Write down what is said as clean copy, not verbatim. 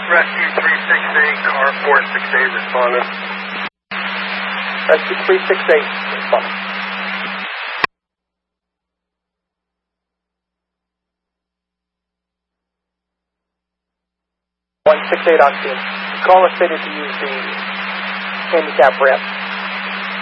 Rescue 368, car 468 responded. Rescue 368 responded. 168 on scene. The caller stated to use the handicap ramp.